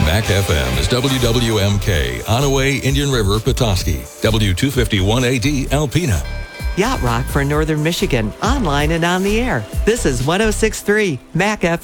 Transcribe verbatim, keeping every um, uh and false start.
Mac F M is W W M K, Onaway, Indian River, Petoskey, W two fifty-one A D, Alpena. Yacht Rock for Northern Michigan, online and on the air. This is one oh six point three Mac F M.